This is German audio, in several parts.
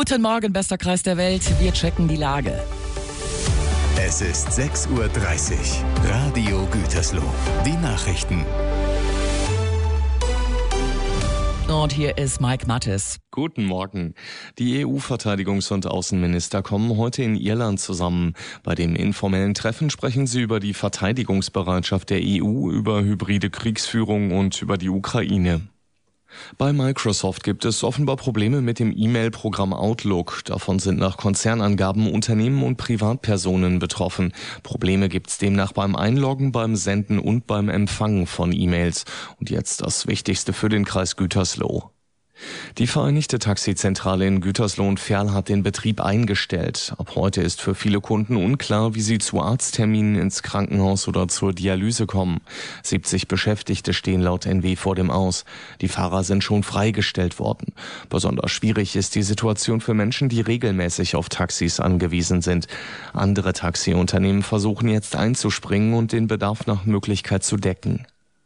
Guten Morgen, bester Kreis der Welt. Wir checken die Lage. Es ist 6:30 Uhr. Radio Gütersloh. Die Nachrichten. Und hier ist Mike Mattes. Guten Morgen. Die EU-Verteidigungs- und Außenminister kommen heute in Irland zusammen. Bei dem informellen Treffen sprechen sie über die Verteidigungsbereitschaft der EU, über hybride Kriegsführung und über die Ukraine. Bei Microsoft gibt es offenbar Probleme mit dem E-Mail-Programm Outlook. Davon sind nach Konzernangaben Unternehmen und Privatpersonen betroffen. Probleme gibt's demnach beim Einloggen, beim Senden und beim Empfangen von E-Mails. Und jetzt das Wichtigste für den Kreis Gütersloh. Die Vereinigte Taxizentrale in Gütersloh und Verl hat den Betrieb eingestellt. Ab heute ist für viele Kunden unklar, wie sie zu Arztterminen ins Krankenhaus oder zur Dialyse kommen. 70 Beschäftigte stehen laut NW vor dem Aus. Die Fahrer sind schon freigestellt worden. Besonders schwierig ist die Situation für Menschen, die regelmäßig auf Taxis angewiesen sind. Andere Taxiunternehmen versuchen jetzt einzuspringen und den Bedarf nach Möglichkeit zu decken.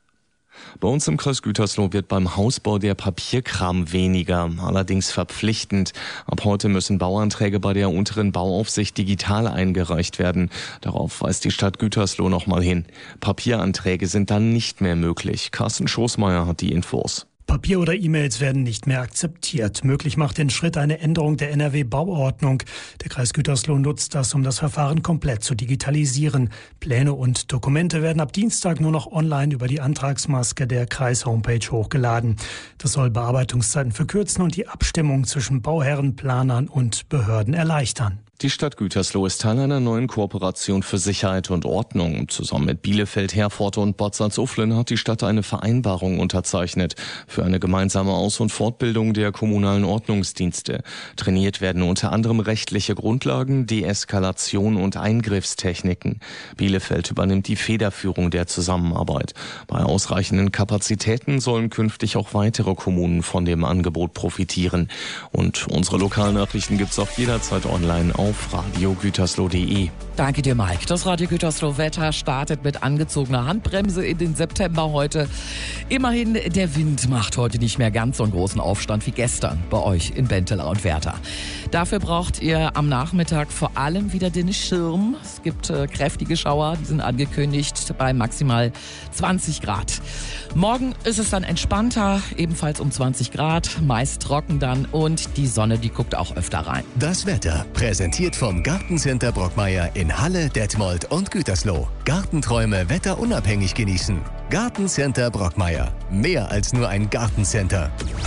Bei uns im Kreis Gütersloh wird beim Hausbau der Papierkram weniger, allerdings verpflichtend. Ab heute müssen Bauanträge bei der unteren Bauaufsicht digital eingereicht werden. Darauf weist die Stadt Gütersloh nochmal hin. Papieranträge sind dann nicht mehr möglich. Carsten Schoßmeier hat die Infos. Papier oder E-Mails werden nicht mehr akzeptiert. Möglich macht den Schritt eine Änderung der NRW-Bauordnung. Der Kreis Gütersloh nutzt das, um das Verfahren komplett zu digitalisieren. Pläne und Dokumente werden ab Dienstag nur noch online über die Antragsmaske der Kreis-Homepage hochgeladen. Das soll Bearbeitungszeiten verkürzen und die Abstimmung zwischen Bauherren, Planern und Behörden erleichtern. Die Stadt Gütersloh ist Teil einer neuen Kooperation für Sicherheit und Ordnung. Zusammen mit Bielefeld, Herford und Bad Salzuflen hat die Stadt eine Vereinbarung unterzeichnet für eine gemeinsame Aus- und Fortbildung der kommunalen Ordnungsdienste. Trainiert werden unter anderem rechtliche Grundlagen, Deeskalation und Eingriffstechniken. Bielefeld übernimmt die Federführung der Zusammenarbeit. Bei ausreichenden Kapazitäten sollen künftig auch weitere Kommunen von dem Angebot profitieren. Und unsere Lokalnachrichten gibt's auch jederzeit online auf radiogütersloh.de. Danke dir, Mike. Das Radio Gütersloh Wetter startet mit angezogener Handbremse in den September heute. Immerhin, der Wind macht heute nicht mehr ganz so einen großen Aufstand wie gestern bei euch in Benteler und Werther. Dafür braucht ihr am Nachmittag vor allem wieder den Schirm. Es gibt kräftige Schauer, die sind angekündigt bei maximal 20 Grad. Morgen ist es dann entspannter, ebenfalls um 20 Grad, meist trocken dann und die Sonne, die guckt auch öfter rein. Das Wetter präsentiert vom Gartencenter Brockmeier in Halle, Detmold und Gütersloh. Gartenträume wetterunabhängig genießen. Gartencenter Brockmeier. Mehr als nur ein Gartencenter.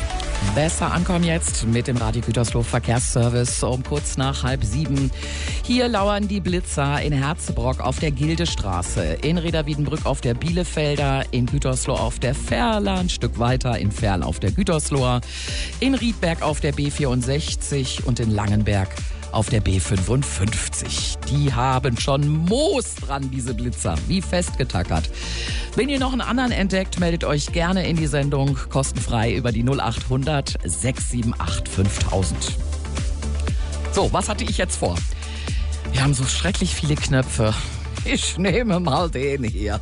Besser ankommen jetzt mit dem Radio Gütersloh Verkehrsservice um kurz nach 6:30. Hier lauern die Blitzer in Herzebrock auf der Gildestraße, in Reda-Wiedenbrück auf der Bielefelder, in Gütersloh auf der Verler, ein Stück weiter in Verl auf der Gütersloher, in Riedberg auf der B64 und in Langenberg auf der B55. Die haben schon Moos dran, diese Blitzer, wie festgetackert. Wenn ihr noch einen anderen entdeckt, meldet euch gerne in die Sendung, kostenfrei über die 0800 678 5000. So, was hatte ich jetzt vor? Wir haben so schrecklich viele Knöpfe. Ich nehme mal den hier.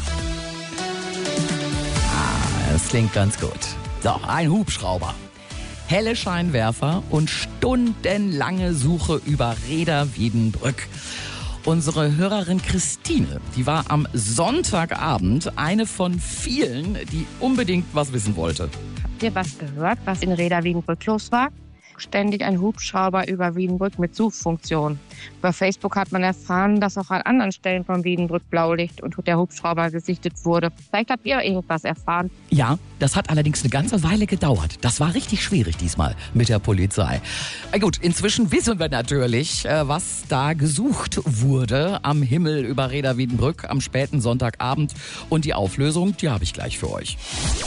Das klingt ganz gut. So, ein Hubschrauber. Helle Scheinwerfer und stundenlange Suche über Reda-Wiedenbrück. Unsere Hörerin Christine, die war am Sonntagabend eine von vielen, die unbedingt was wissen wollte. Habt ihr was gehört, was in Reda-Wiedenbrück los war? Ständig ein Hubschrauber über Wiedenbrück mit Suchfunktion. Über Facebook hat man erfahren, dass auch an anderen Stellen von Wiedenbrück Blaulicht und der Hubschrauber gesichtet wurde. Vielleicht habt ihr irgendwas erfahren. Ja, das hat allerdings eine ganze Weile gedauert. Das war richtig schwierig diesmal mit der Polizei. Gut, inzwischen wissen wir natürlich, was da gesucht wurde am Himmel über Reda-Wiedenbrück am späten Sonntagabend. Und die Auflösung, die habe ich gleich für euch.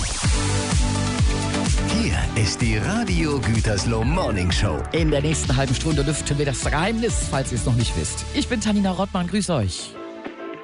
Hier ist die Radio Gütersloh Morning Show. In der nächsten halben Stunde lüften wir das Geheimnis, falls ihr es noch nicht wisst. Ich bin Tanina Rottmann, grüß euch.